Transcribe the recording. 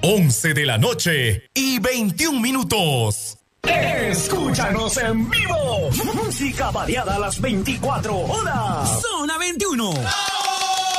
11 de la noche y 21 minutos. Escúchanos en vivo. Música variada a las 24 horas. Zona 21.